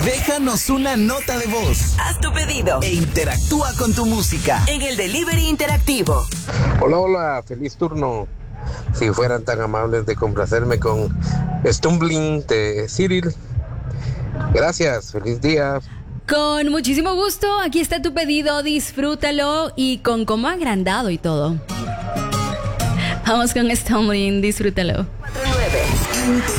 Déjanos una nota de voz. Haz tu pedido E interactúa con tu música en el Delivery Interactivo. Hola, hola, feliz turno. Si fueran tan amables de complacerme con Stumbling de Cyril. Gracias, feliz día. Con muchísimo gusto, aquí está tu pedido, disfrútalo y con cómo agrandado y todo. Vamos con Stumbling, disfrútalo. 49.